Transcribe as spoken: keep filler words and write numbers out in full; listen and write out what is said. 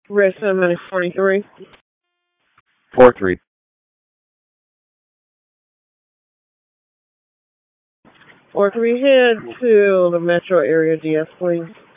Red seven forty-three. four three. Or can we head to the metro area D S, please?